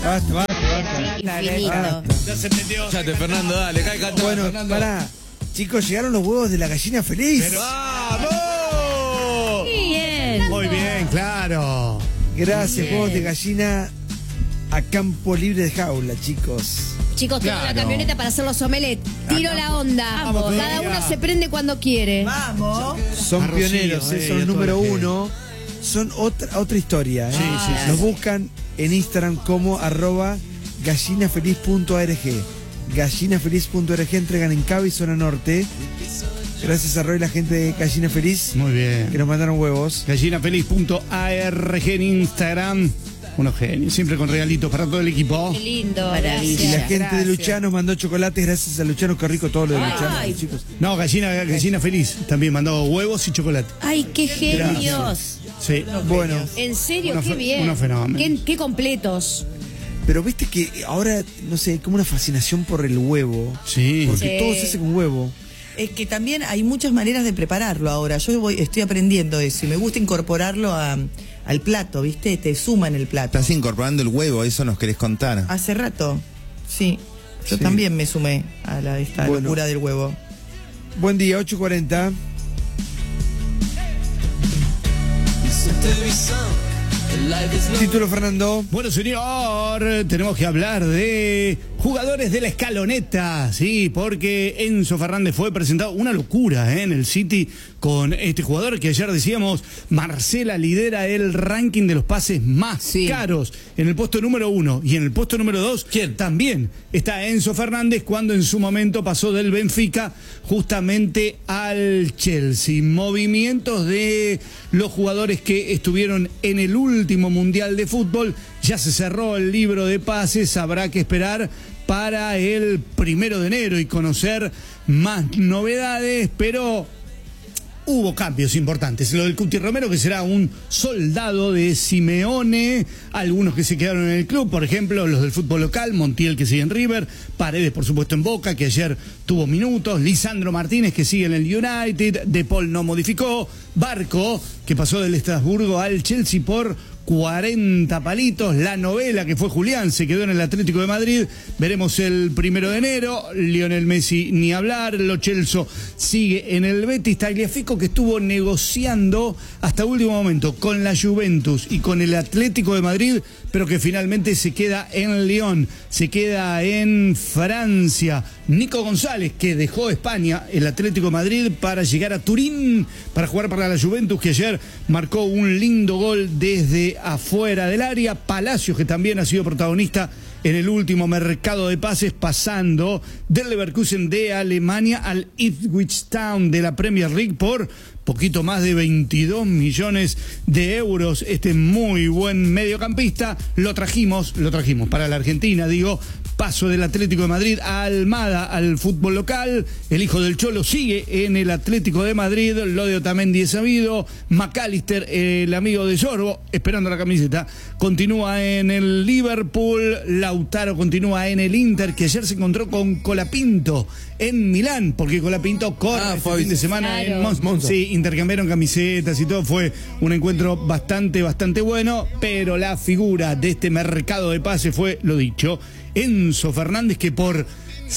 Basta. Infinito. Ya se metió. Cállate, Fernando, dale, cae cantando. Bueno, Fernando. pará. Chicos, llegaron los huevos de la gallina feliz. Pero ¡vamos! Bien. Muy bien, claro. Gracias, huevos de gallina a campo libre de jaula, chicos. Chicos, tengo Claro. la camioneta para hacer los omelets. Tiro la onda. Vamos, Cada todavía. uno se prende cuando quiere. Vamos. Son Arrocillo, pioneros, son y a los todo número lo que- uno. Son otra historia. Sí, sí, sí. Los buscan en Instagram como @gallinafeliz.org. Gallinafeliz.org, entregan en Cava y zona norte. Gracias a Roy, la gente de Gallina Feliz, Muy bien. que nos mandaron huevos. Gallinafeliz.org en Instagram. Unos genios, siempre con regalitos para todo el equipo. Qué lindo. Maravilla. Y la Gracias. gente de Gracias. Luchano nos mandó chocolates, gracias a Luchano, qué rico todo lo de Luchano, Ay. chicos. No, Gallina Feliz también mandó huevos y chocolate. Ay, qué genios. Sí. Bueno, En serio, Unos qué fe- bien. unos fenómenos. Qué completos. pero viste que ahora, no sé, hay como una fascinación por el huevo. Sí. Porque Sí. todo se hace con huevo. Es que también hay muchas maneras de prepararlo ahora. Estoy aprendiendo eso y me gusta incorporarlo al plato, ¿viste? Te suma en el plato. Estás incorporando el huevo, eso nos querés contar. Hace rato, sí. Yo Sí. también me sumé a esta Bueno. locura del huevo. Buen día, 8:40. Título, Fernando. Bueno, señor, tenemos que hablar de jugadores de la escaloneta, sí, porque Enzo Fernández fue presentado, una locura en el City con este jugador que ayer decíamos, Marcela lidera el ranking de los pases más caros en el puesto número 1 y en el puesto número 2, ¿quién? También está Enzo Fernández cuando en su momento pasó del Benfica justamente al Chelsea. Movimientos de los jugadores que estuvieron en el último Mundial de Fútbol. Ya se cerró el libro de pases, habrá que esperar para el 1 de enero y conocer más novedades, pero hubo cambios importantes. Lo del Cuti Romero, que será un soldado de Simeone, algunos que se quedaron en el club, por ejemplo, los del fútbol local, Montiel, que sigue en River, Paredes, por supuesto, en Boca, que ayer tuvo minutos, Lisandro Martínez, que sigue en el United, De Paul no modificó, Barco, que pasó del Estrasburgo al Chelsea por 40 palitos, la novela que fue Julián se quedó en el Atlético de Madrid, veremos el 1 de enero, Lionel Messi ni hablar, Lo Celso sigue en el Betis, Tagliafico que estuvo negociando hasta último momento con la Juventus y con el Atlético de Madrid, pero que finalmente se queda en Lyon, se queda en Francia. Nico González, que dejó España, el Atlético de Madrid, para llegar a Turín, para jugar para la Juventus, que ayer marcó un lindo gol desde afuera del área. Palacios, que también ha sido protagonista en el último mercado de pases, pasando del Leverkusen de Alemania al Ipswich Town de la Premier League por poquito más de 22 millones de euros. Este muy buen mediocampista lo trajimos para la Argentina, digo. Paso del Atlético de Madrid a Almada, al fútbol local. El hijo del Cholo sigue en el Atlético de Madrid. Lo de Otamendi es sabido. McAllister, el amigo de Sorbo, esperando la camiseta, continúa en el Liverpool. Lautaro continúa en el Inter, que ayer se encontró con Colapinto en Milán, porque Colapinto corre este fin de semana en Claro. Sí, intercambiaron camisetas y todo. Fue un encuentro bastante bueno, pero la figura de este mercado de pases fue, lo dicho, Enzo Fernández, que por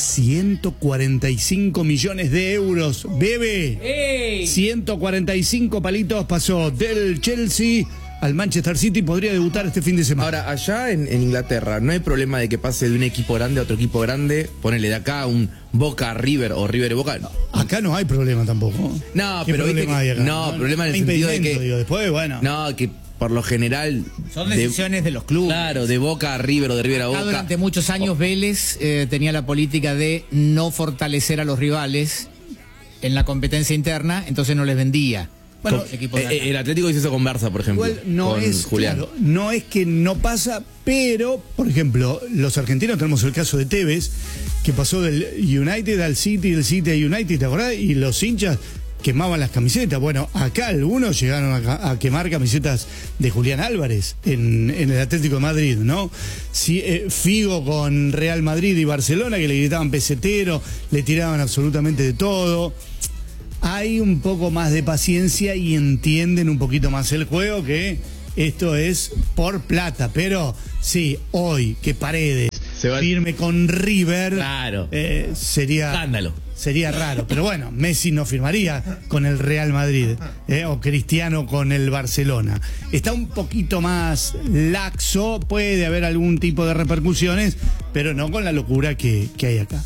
145 millones de euros, bebe, 145 palitos, pasó del Chelsea al Manchester City, podría debutar este fin de semana. Ahora, allá en Inglaterra, no hay problema de que pase de un equipo grande a otro equipo grande, ponele de acá un Boca River o River Boca. Acá no hay problema tampoco. No, ¿Qué pero viste problema que- hay acá? no, problema en el Hay sentido de impedimento, que- digo, después, bueno. No, que por lo general. Son decisiones de los clubes. Claro, de Boca a River o de River a Acá Boca. durante muchos años Vélez tenía la política de no fortalecer a los rivales en la competencia interna, entonces no les vendía. Bueno, Los equipos de acá. El Atlético hizo eso con Barça, por ejemplo. Igual no con es, Julián. claro, no es que no pasa, pero, por ejemplo, los argentinos tenemos el caso de Tevez, que pasó del United al City, del City al United, ¿te acordás? Y los hinchas quemaban las camisetas. Bueno, acá algunos llegaron a quemar camisetas de Julián Álvarez en el Atlético de Madrid, ¿no? Sí, Figo con Real Madrid y Barcelona, que le gritaban pesetero, le tiraban absolutamente de todo. Hay un poco más de paciencia y entienden un poquito más el juego que esto es por plata. Pero sí, hoy que Paredes Se va- firme con River, Claro. sería... Escándalo. Sería raro, pero bueno, Messi no firmaría con el Real Madrid, o Cristiano con el Barcelona. Está un poquito más laxo, puede haber algún tipo de repercusiones, pero no con la locura que hay acá.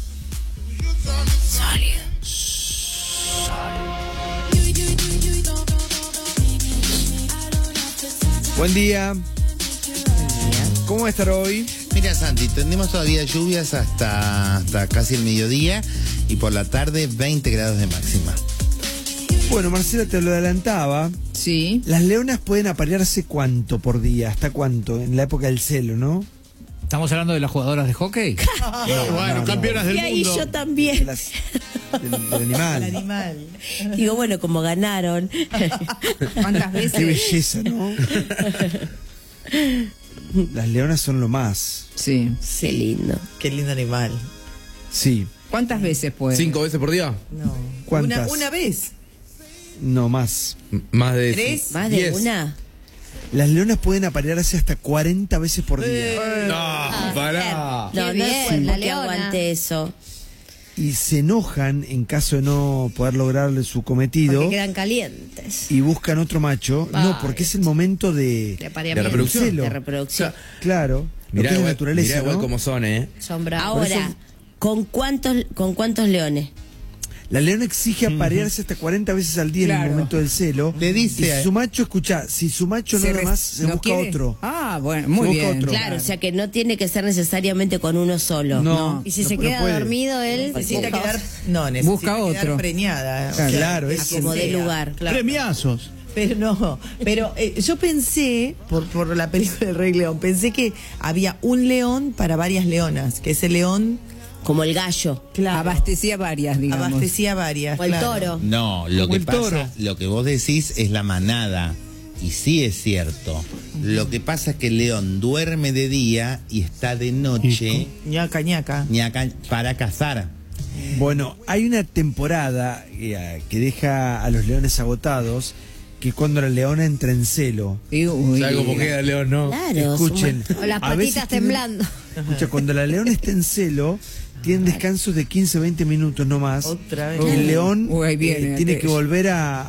Buen día. ¿Cómo va a estar hoy? Mira, Santi, tenemos todavía lluvias hasta casi el mediodía y por la tarde 20 grados de máxima. Bueno, Marcela te lo adelantaba. Sí. Las leonas pueden aparearse ¿cuánto por día? ¿Hasta cuánto? En la época del celo, ¿no? ¿Estamos hablando de las jugadoras de hockey? Bueno, no. campeonas del Y ahí mundo. yo también. Del animal. El animal. Digo, bueno, como ganaron. ¿Cuántas Qué veces? belleza, ¿no? Las leonas son lo más. Sí. Qué lindo. Qué lindo animal. Sí. ¿Cuántas veces puede? 5 veces por día. No. ¿Cuántas? Una vez. No, más. Más de 3. ¿Más de 10. una? Las leonas pueden aparearse hasta 40 veces por día. No, pará. No, Qué no bien, es cuerpo la que leona. aguante eso. Y se enojan en caso de no poder lograrle su cometido Porque quedan calientes. y buscan otro macho. No, Ay. porque es el momento de apareamiento. reproducción. celo. De reproducción. Claro. Lo Mirá que es la igual, naturaleza, mirá igual ¿no? como son, Son bravos. Por Ahora, eso- ¿con cuántos leones? La leona exige aparearse hasta 40 veces al día en el Claro. momento del celo. Le dice Y a- si su macho, escucha, si su macho no da más, se ¿no busca quiere? otro. Ah, bueno, muy busca bien. otro. Claro, o sea que no tiene que ser necesariamente con uno solo. No. Y si no, se no queda puede. dormido él, Necesita busca quedar. No, necesita Busca quedar otro. preñada. Claro, que es quien como de sea. lugar. Claro. Premiazos. Pero no, pero yo pensé, por la película del Rey León, pensé que había un león para varias leonas, que ese león, como el gallo. claro, Abastecía varias, digamos. abastecía varias. O el claro. toro. No, lo Como que el toro. pasa, lo que vos decís es la manada. Y sí es cierto. Lo que pasa es que el león duerme de día y está de noche Ñaca, ñaca. para cazar. Bueno, hay una temporada que deja a los leones agotados, que es cuando la leona entra en celo. Uy, ¿Sabes cómo queda León, no? Claro. Escuchen. O las a veces patitas tienen- temblando. Escucha, cuando la leona está en celo, tienen descansos de 15-20 minutos no más. Otra vez. Y el león Uy, ahí viene, tiene aquello. que volver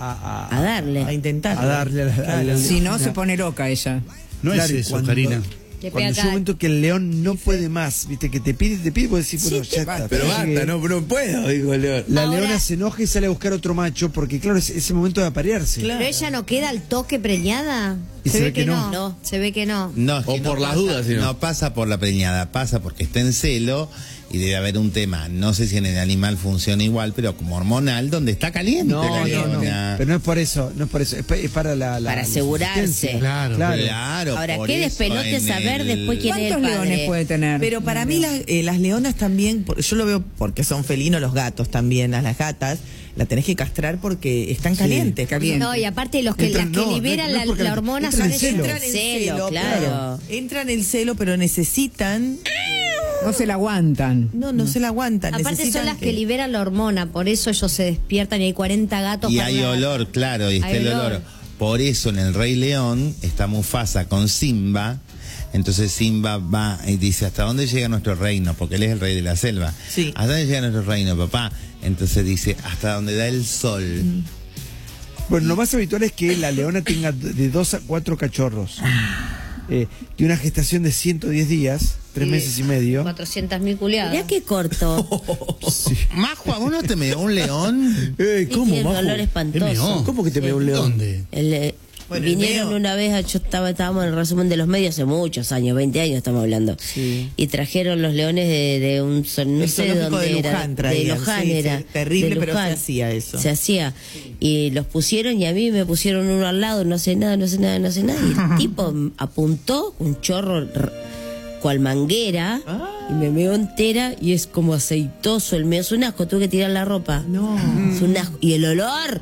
a A darle. A intentar. a darle a la Si no, se pone loca ella. No Claro, y es eso, cuando- Karina. Le Cuando pega llega un acá. momento que el león no puede más, viste, que te pide, vos decís, bueno, ya está. Pero Llegué. basta, no puedo, dijo León. La Ahora- leona se enoja y sale a buscar otro macho, porque claro, es ese momento de aparearse. Claro. Pero ella no queda al toque preñada. Y se ve que no. No, se ve que no. No, es O que por las pasa- dudas, si no. No pasa por la preñada, pasa porque está en celo y debe haber un tema, no sé si en el animal funciona igual, pero como hormonal, donde está caliente No, la no, no. leona. Pero no es por eso, no es por eso, es para la Para la asegurarse. subsistencia. Claro. Claro. Claro, Ahora, por qué eso despelote en saber el- después quién es el ¿Cuántos padre. leones puede tener? Pero para mí las leonas también, yo lo veo porque son felinos, los gatos también, a las gatas, la tenés que castrar porque están calientes. No, y aparte los que, Entran- las que no, liberan no es porque la hormona entran son en celo. Entran en celo, claro. Entran en celo, pero necesitan. No se la aguantan. No se la aguantan. Aparte son necesitan las que liberan la hormona, por eso ellos se despiertan y hay 40 gatos. Y para hay una- olor, claro, y está Hay el olor. olor. Por eso en el Rey León está Mufasa con Simba. Entonces Simba va y dice, ¿hasta dónde llega nuestro reino? Porque él es el rey de la selva. Sí. ¿Hasta dónde llega nuestro reino, papá? Entonces dice, hasta donde da el sol. Bueno, lo más habitual es que la leona tenga de 2 a 4 cachorros. Tiene una gestación de 110 días, 3 meses y medio. 400.000 culiadas. Mirá qué corto. Majo, ¿vos no te me dio un león? ¿Cómo, Tiene un Majo? olor espantoso. ¿Cómo que te veo un león? ¿Dónde? Bueno, el Vinieron mío. una vez, estábamos en el resumen de los medios hace muchos años, 20 años estamos hablando. Sí. Y trajeron los leones de un no El sé zoológico dónde de era. Luján traían, de Luján sí, era. sí, terrible, de pero Luján. se hacía eso. Se hacía. Y los pusieron y a mí me pusieron uno al lado, no sé nada. Y el tipo apuntó un chorro cual manguera y me meó entera y es como aceitoso el medio. Es un asco, tuve que tirar la ropa. No. Es un asco. ¿Y el olor?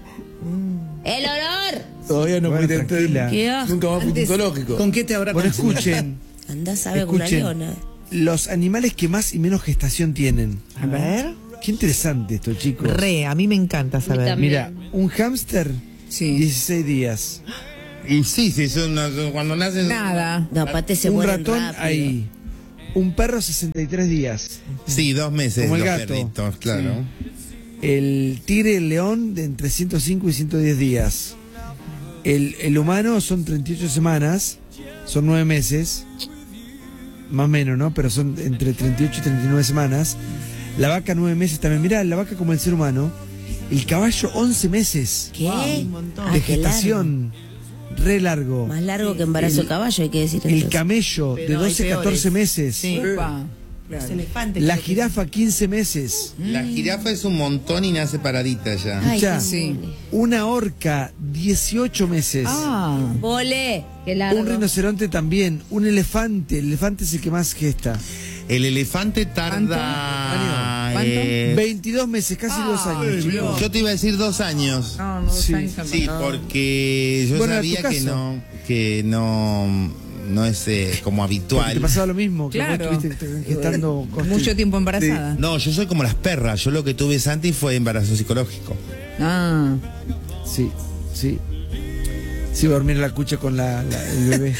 ¡El olor! Todavía no Bueno, fuiste tranquila. ¡Qué asco! Nunca más fuiste a un zoológico. ¿Con qué te habrá Bueno, consumido? escuchen, Andá a saber con una escuchen. leona. Los animales que más y menos gestación tienen. A ver. Qué interesante esto, chicos. A mí me encanta saber. también. Mira, un hámster, Sí. 16 días. Y sí, cuando nacen... Nada. No, aparte se un mueren ratón rápido. hay. Un perro 63 días. Sí, 2 meses Como el los gato. perritos, claro. El tigre y el león de entre 105 y 110 días. El humano son 38 semanas, son 9 meses, más o menos, ¿no? Pero son entre 38 y 39 semanas. La vaca 9 meses también. Mirá, la vaca como el ser humano. El caballo 11 meses ¿Qué? un montón. Ah, de qué largo. gestación. Re largo. Más largo que embarazo de caballo, hay que decir. El entonces. camello de Pero hay 12 a peores. 14 meses. Sí. Upa. Los Claro. elefantes. La creo que- jirafa 15 meses. La jirafa es un montón y nace paradita ya. Ay, Ya. qué Sí. mole. Una orca 18 meses. Ah. Mole. Qué largo. Un rinoceronte también. Un elefante. El elefante es el que más gesta. El elefante tarda... ¿Cuánto? 22 meses, casi 2 años. chicos. Yo te iba a decir 2 años. No, Sí. Sí, porque yo Bueno, en sabía tu que no es como Porque habitual. te pasaba lo mismo, que Claro. vos estuviste gestando Mucho tiempo embarazada. No, yo soy como las perras. Yo lo que tuve, Santi, fue embarazo psicológico. Ah. Sí, sí. Sí, dormir en la cucha con el bebé.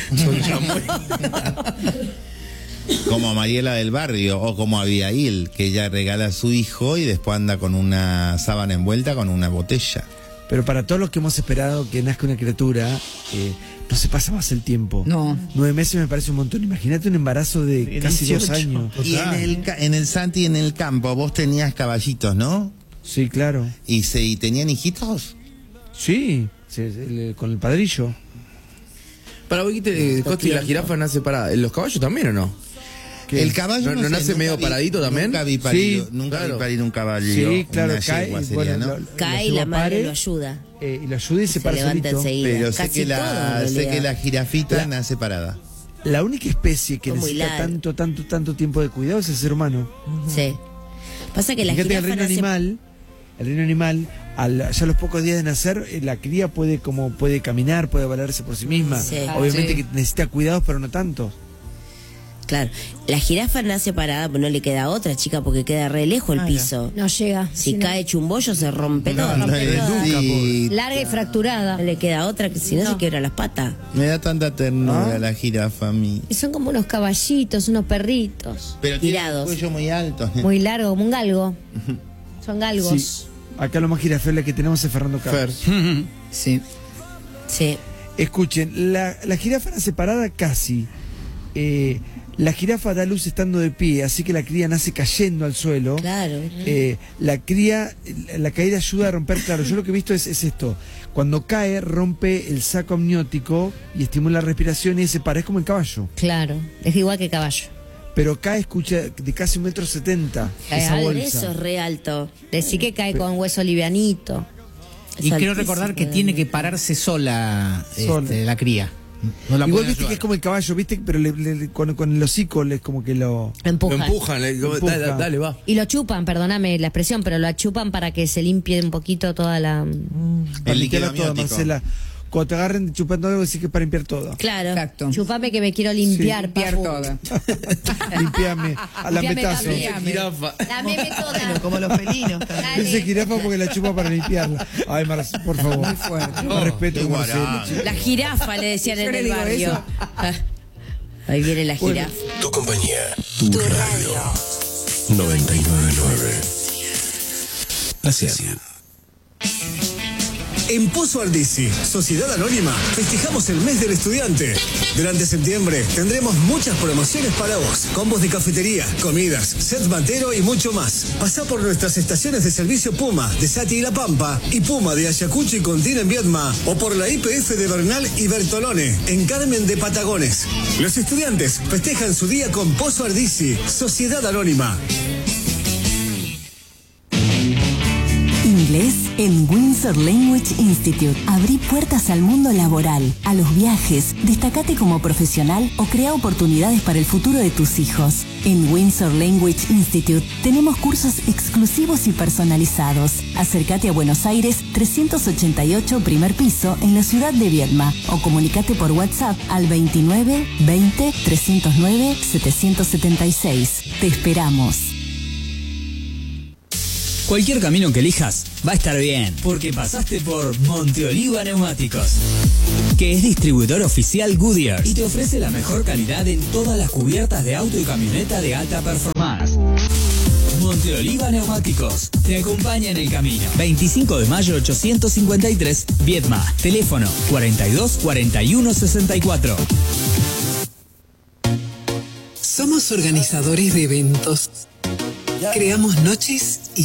Como a Mariela del Barrio o como a Abigail, que ella regala a su hijo y después anda con una sábana envuelta con una botella. Pero para todos los que hemos esperado que nazca una criatura, no se pasa más el tiempo. No. 9 meses me parece un montón. Imagínate un embarazo de casi 2 años. Y en el Santi, en el campo, vos tenías caballitos, ¿no? Sí, claro. ¿Y tenían hijitos? Sí, con el padrillo. Para vos, Costi, la jirafa nace parada. ¿Los caballos también o no? El caballo ¿No sé, nace nunca medio vi- paradito también? Nunca vi parir, Sí, nunca claro. vi parir un caballo. Sí, claro, una cae. yegua sería, Bueno, ¿no? Cae y yegua la madre pare, lo ayuda. y lo ayuda y se para levanta solito. enseguida. Pero sé Casi que, todo, en sé realidad. que la jirafita La- nace parada. La única especie que Son muy necesita largos. tanto tiempo de cuidado es el ser humano. Sí. Pasa que la Fíjate, jirafa nace... el reino animal, ya a los pocos días de nacer, la cría puede caminar, puede valerse por sí misma. Sí. Obviamente Sí. que necesita cuidados, pero no tanto. Claro. La jirafa nace parada, pero no le queda otra, chica, porque queda re lejos el Ah, piso. No llega. Si no- cae chumbollo se rompe todo. No, sí, Larga y fracturada. No le queda otra, que si no se quiebra las patas. me da tanta ternura la jirafa a mí. Y son como unos caballitos, unos perritos. Pero tiene el Tirados. cuello muy alto. Muy largo, como un galgo. Son galgos. Sí. Acá lo más jirafela que tenemos es Fernando Carlos. Sí. Sí. Escuchen, la jirafa nace parada casi. La jirafa da luz estando de pie, así que la cría nace cayendo al suelo. Claro. La caída ayuda a romper, claro, yo lo que he visto es esto. Cuando cae, rompe el saco amniótico y estimula la respiración y se para, es como el caballo. Claro. Es igual que caballo. Pero cae, escucha, de casi 1,70 m Cae esa algo Por bolsa. eso es re alto. Decí que cae con hueso livianito. Y Es quiero altísimo, recordar que de tiene verdad. que pararse sola, Sola. la cría. No la Igual pueden viste que ayudar. es como el caballo, viste, pero con el hocico es como que lo... Lo empujan. Lo empujan, Empuja. dale, va. Y lo chupan, perdóname la expresión, pero lo chupan para que se limpie un poquito toda la... Para El líquido limpiarlo todo, amniótico. Marcela. Cuando te agarren chupando algo, decís que es para limpiar todo. Claro. Exacto. Chupame que me quiero limpiar, Limpiar papu. toda. Limpiame, a la Limpiame metazo. también. Jirafa. Lameme toda. Bueno, como los felinos también. Dale. Dice jirafa porque la chupa para limpiarla. Ay, por favor. Muy fuerte. Más respeto, qué Marcela. guarán. La jirafa le decían Yo en le el digo barrio. eso. Ah, ahí viene la Bueno. jirafa. Tu compañía, tu radio. 999. La 100. En Pozo Aldisi, Sociedad Anónima, festejamos el mes del estudiante. Durante septiembre tendremos muchas promociones para vos. Combos de cafetería, comidas, set batero y mucho más. Pasá por nuestras estaciones de servicio Puma, de Sati y La Pampa, y Puma de Ayacucho y Contín en Viedma, o por la IPF de Bernal y Bertolone, en Carmen de Patagones. Los estudiantes festejan su día con Pozo Aldisi, Sociedad Anónima. Inglés en Windsor Language Institute. Abrí puertas al mundo laboral, a los viajes, destacate como profesional o crea oportunidades para el futuro de tus hijos. En Windsor Language Institute tenemos cursos exclusivos y personalizados. Acércate a Buenos Aires 388 primer piso en la ciudad de Viedma o comunicate por WhatsApp al 29 20 309 776. Te esperamos. Cualquier camino que elijas va a estar bien, porque pasaste por Monteoliva Neumáticos, que es distribuidor oficial Goodyear y te ofrece la mejor calidad en todas las cubiertas de auto y camioneta de alta performance. Monteoliva Neumáticos te acompaña en el camino. 25 de mayo 853, Viedma. Teléfono 42 41 64. Somos organizadores de eventos. Creamos noches y